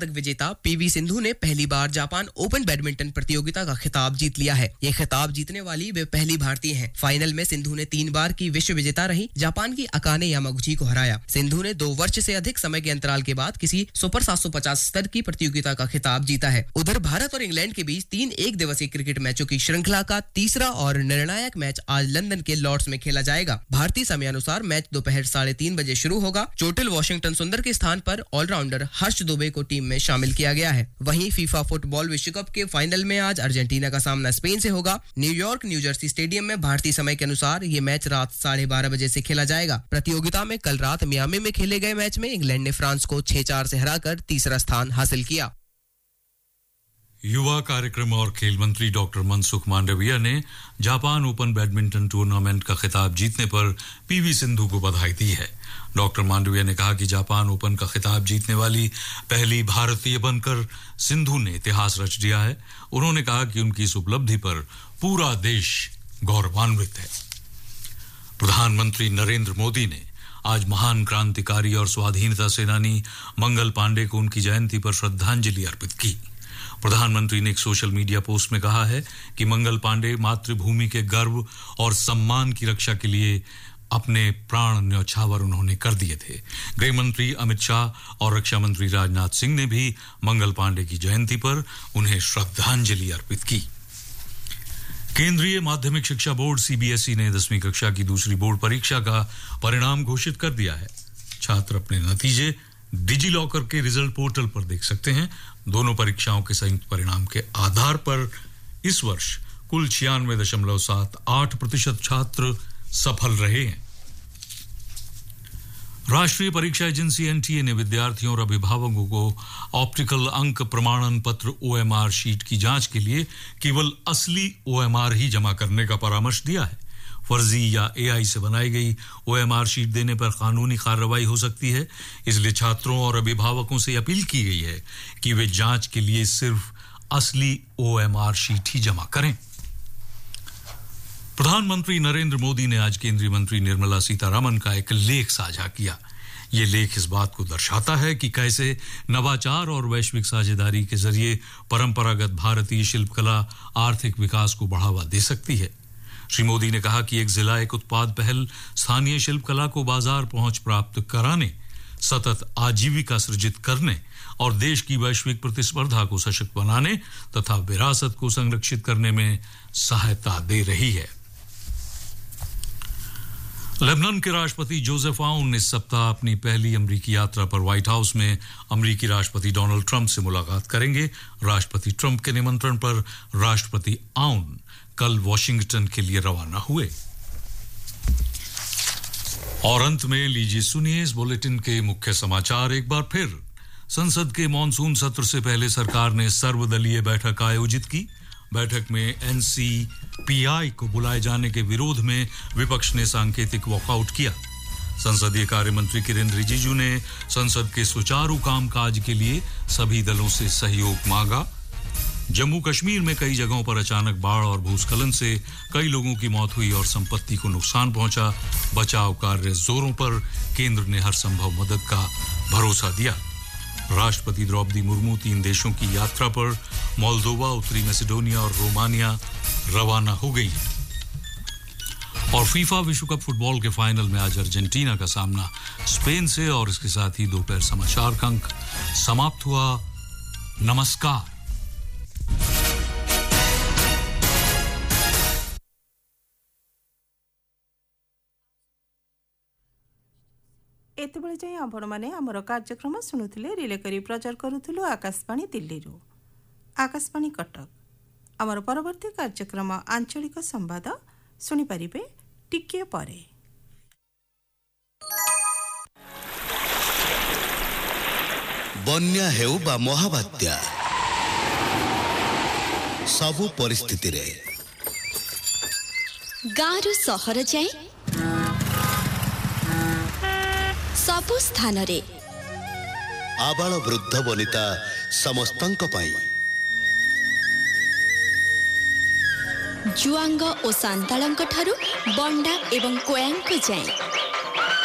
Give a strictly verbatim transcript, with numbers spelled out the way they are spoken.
पदक विजेता पीवी सिंधु ने पहली बार जापान ओपन बैडमिंटन प्रतियोगिता का खिताब जीत लिया है। ये खिताब जीतने वाली वे पहली भारतीय हैं। फाइनल में सिंधु ने तीन बार की विश्व विजेता रही जापान की अकाने यामागुची को हराया। सिंधु ने दो वर्ष से अधिक समय के अंतराल के बाद किसी सुपर सात सौ पचास स्तर की प्रतियोगिता का खिताब जीता है। उधर भारत और इंग्लैंड के बीच तीन एक दिवसीय क्रिकेट मैचों की श्रृंखला का तीसरा और निर्णायक मैच आज लंदन के लॉर्ड्स में खेला जाएगा। भारतीय समय अनुसार मैच दोपहर साढ़े तीन बजे शुरू होगा। चोटिल वॉशिंगटन सुंदर के स्थान पर ऑलराउंडर हर्ष दुबे को टीम में शामिल किया गया है। वहीं फीफा फुटबॉल विश्व कप के फाइनल में आज अर्जेंटीना का सामना स्पेन से होगा। न्यूयॉर्क न्यू जर्सी स्टेडियम में भारतीय समय के अनुसार ये मैच रात साढ़े बारह बजे से खेला जाएगा। प्रतियोगिता में कल रात मियामी में खेले गए मैच में इंग्लैंड ने फ्रांस को छह चार से हराकर तीसरा स्थान हासिल किया। युवा कार्यक्रम और खेल मंत्री डॉक्टर मनसुख मांडविया ने जापान ओपन बैडमिंटन टूर्नामेंट का खिताब जीतने पर पीवी सिंधु को बधाई दी है। डॉक्टर मांडविया ने कहा कि जापान ओपन का खिताब जीतने वाली पहली भारतीय बनकर सिंधु ने इतिहास रच दिया है। उन्होंने कहा कि उनकी इस उपलब्धि पर पूरा देश गौरवान्वित है। प्रधानमंत्री नरेंद्र मोदी ने आज महान क्रांतिकारी और स्वाधीनता सेनानी मंगल पांडे को उनकी जयंती पर श्रद्धांजलि अर्पित की। प्रधानमंत्री ने एक सोशल मीडिया पोस्ट में कहा है कि मंगल पांडे मातृभूमि के गर्व और सम्मान की रक्षा के लिए अपने प्राण न्यौछावर उन्होंने कर दिए थे। गृह मंत्री अमित शाह और रक्षा मंत्री राजनाथ सिंह ने भी मंगल पांडे की जयंती पर उन्हें श्रद्धांजलि अर्पित की। केंद्रीय माध्यमिक शिक्षा बोर्ड सीबीएसई ने दसवीं कक्षा की दूसरी बोर्ड परीक्षा का परिणाम घोषित कर दिया है। छात्र अपने नतीजे डिजी लॉकर के रिजल्ट पोर्टल पर देख सकते हैं। दोनों परीक्षाओं के संयुक्त परिणाम के आधार पर इस वर्ष कुल छियानवे दशमलव सात आठ प्रतिशत छात्र सफल रहे हैं। राष्ट्रीय परीक्षा एजेंसी एनटीए ने विद्यार्थियों और अभिभावकों को ऑप्टिकल अंक प्रमाणन पत्र ओएमआर शीट की जांच के लिए केवल असली ओएमआर ही जमा करने का परामर्श दिया है। फर्जी या एआई से बनाई गई ओएमआर शीट देने पर कानूनी कार्रवाई हो सकती है। इसलिए छात्रों और अभिभावकों से अपील की गई है कि वे जांच के लिए सिर्फ असली ओएमआर शीट ही जमा करें। प्रधानमंत्री नरेंद्र मोदी ने आज केंद्रीय मंत्री निर्मला सीतारमण का एक लेख साझा किया। ये लेख इस बात को दर्शाता है कि कैसे नवाचार और वैश्विक साझेदारी के जरिए परंपरागत भारतीय शिल्पकला आर्थिक विकास को बढ़ावा दे सकती है। श्री मोदी ने कहा कि एक जिला एक उत्पाद पहल स्थानीय शिल्पकला को बाजार पहुंच प्राप्त कराने, सतत आजीविका सृजित करने और देश की वैश्विक प्रतिस्पर्धा को सशक्त बनाने तथा विरासत को संरक्षित करने में सहायता दे रही है। लेबनान के राष्ट्रपति जोसेफ आउन इस सप्ताह अपनी पहली अमेरिकी यात्रा पर व्हाइट हाउस में अमेरिकी राष्ट्रपति डोनाल्ड ट्रंप से मुलाकात करेंगे। राष्ट्रपति ट्रंप के निमंत्रण पर राष्ट्रपति आउन कल वॉशिंगटन के लिए रवाना हुए। और अंत में लीजिए सुनिए इस बुलेटिन के मुख्य समाचार एक बार फिर। संसद के मॉनसून सत्र से पहले सरकार ने सर्वदलीय बैठक आयोजित की। बैठक में एनसीपीआई को बुलाए जाने के विरोध में विपक्ष ने सांकेतिक वॉकआउट किया। संसदीय कार्य मंत्री किरेन रिजिजू ने संसद के सुचारू कामकाज के लिए सभी दलों से सहयोग मांगा। जम्मू कश्मीर में कई जगहों पर अचानक बाढ़ और भूस्खलन से कई लोगों की मौत हुई और संपत्ति को नुकसान पहुंचा। बचाव कार्य जोरों पर, केंद्र ने हर संभव मदद का भरोसा दिया। राष्ट्रपति द्रौपदी मुर्मू तीन देशों की यात्रा पर मोल्दोवा, उत्तरी मैसेडोनिया और रोमानिया रवाना हो गई। और फीफा विश्व कप फुटबॉल के फाइनल में आज अर्जेंटीना का सामना स्पेन से। और इसके साथ ही दोपहर समाचार का अंक समाप्त हुआ। नमस्कार। एतेबेले जाई आपण माने हमर कार्यक्रम सुनुथिले रिले करी प्रचार करूथिलु आकाशवाणी दिल्ली रो। आकाशवाणी कटक। हमर परवर्ती कार्यक्रम आंचलिक संवाद सुनि परिबे टिके परे। बन्या हेउ बा महाबात्या सबु परिस्थिति रे गारु सहर जाए सबु स्थान रे आबाल वृद्ध वनिता समस्तंक पाई जुआंग ओ सांतालंक ठारू बंडा एवं कोयांक जाए